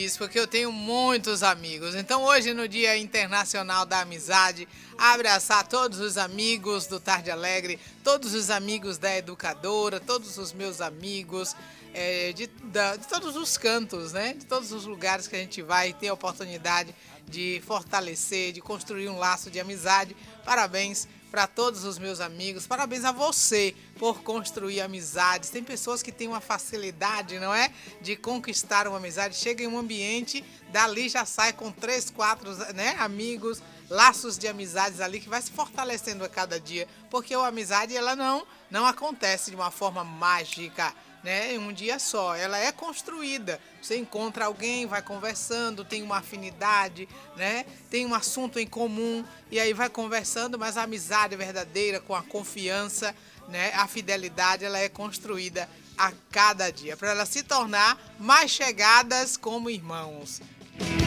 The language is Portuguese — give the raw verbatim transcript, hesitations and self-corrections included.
feliz porque eu tenho muitos amigos. Então hoje, no Dia Internacional da Amizade, abraçar todos os amigos do Tarde Alegre, todos os amigos da Educadora, todos os meus amigos é, de, da, de todos os cantos, né? De todos os lugares que a gente vai ter a oportunidade de fortalecer, de construir um laço de amizade. Parabéns para todos os meus amigos, parabéns a você por construir amizades. Tem pessoas que têm uma facilidade, não é? De conquistar uma amizade, chega em um ambiente, dali já sai com três, quatro, né, amigos, laços de amizades ali que vai se fortalecendo a cada dia, porque a amizade ela não, não acontece de uma forma mágica, né, em um dia só, ela é construída. Você encontra alguém, vai conversando, tem uma afinidade, né, tem um assunto em comum e aí vai conversando, mas a amizade verdadeira, com a confiança, né, a fidelidade, ela é construída a cada dia para ela se tornar mais chegadas como irmãos.